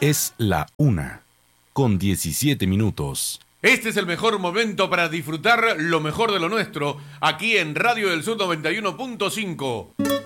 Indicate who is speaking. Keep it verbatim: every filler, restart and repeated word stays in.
Speaker 1: Es la una, con diecisiete minutos.
Speaker 2: Este es el mejor momento para disfrutar lo mejor de lo nuestro, aquí en Radio del Sur noventa y uno punto cinco.